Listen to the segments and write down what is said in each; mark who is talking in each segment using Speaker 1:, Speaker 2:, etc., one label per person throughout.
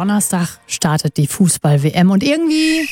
Speaker 1: Donnerstag startet die Fußball-WM und irgendwie,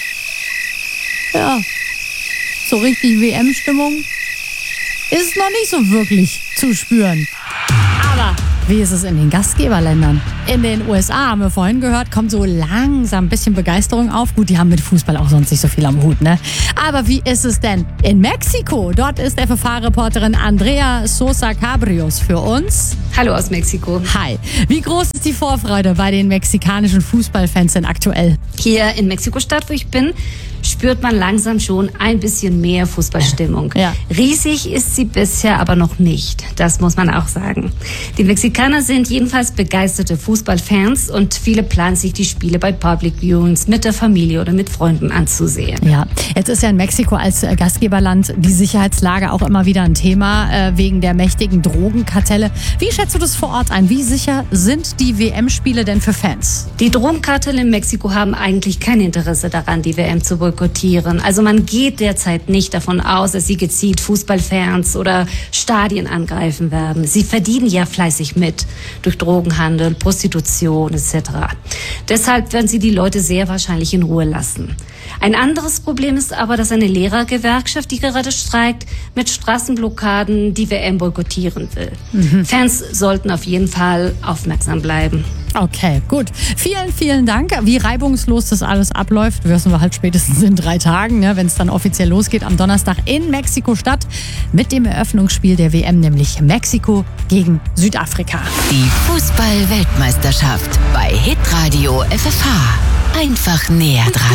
Speaker 1: ja, so richtig WM-Stimmung ist noch nicht so wirklich zu spüren. Aber wie ist es in den Gastgeberländern? In den USA, haben wir vorhin gehört, kommt so langsam ein bisschen Begeisterung auf. Gut, die haben mit Fußball auch sonst nicht so viel am Hut, ne? Aber wie ist es denn in Mexiko? Dort ist FFH-Reporterin Andrea Sosa Cabrios für uns.
Speaker 2: Hallo aus Mexiko.
Speaker 1: Hi. Wie groß ist die Vorfreude bei den mexikanischen Fußballfans denn aktuell?
Speaker 2: Hier in Mexiko-Stadt, wo ich bin, spürt man langsam schon ein bisschen mehr Fußballstimmung.
Speaker 1: Ja.
Speaker 2: Riesig ist sie bisher aber noch nicht, das muss man auch sagen. Die Mexikaner sind jedenfalls begeisterte Fußballfans und viele planen sich die Spiele bei Public Viewings mit der Familie oder mit Freunden anzusehen.
Speaker 1: Ja, jetzt ist ja in Mexiko als Gastgeberland die Sicherheitslage auch immer wieder ein Thema wegen der mächtigen Drogenkartelle. Wie schätzt du das vor Ort ein? Wie sicher sind die WM-Spiele denn für Fans?
Speaker 2: Die Drogenkartelle in Mexiko haben eigentlich kein Interesse daran, die WM zu boykottieren. Also man geht derzeit nicht davon aus, dass sie gezielt Fußballfans oder Stadien angreifen werden. Sie verdienen ja fleißig mit durch Drogenhandel, Prostitution etc. Deshalb werden sie die Leute sehr wahrscheinlich in Ruhe lassen. Ein anderes Problem ist aber, dass eine Lehrergewerkschaft, die gerade streikt, mit Straßenblockaden die WM boykottieren will. Fans sollten auf jeden Fall aufmerksam bleiben.
Speaker 1: Okay, gut. Vielen, vielen Dank. Wie reibungslos das alles abläuft, wissen wir halt spätestens in 3 Tagen, ne, wenn es dann offiziell losgeht am Donnerstag in Mexiko-Stadt mit dem Eröffnungsspiel der WM, nämlich Mexiko gegen Südafrika.
Speaker 3: Die Fußball-Weltmeisterschaft bei Hitradio FFH. Einfach näher dran.